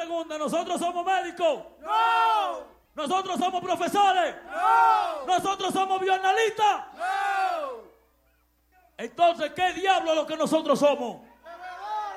pregunta, ¿nosotros somos médicos? ¡No! ¿Nosotros somos profesores? ¡No! ¿Nosotros somos bioanalistas? ¡No! Entonces, ¿qué diablo es lo que nosotros somos?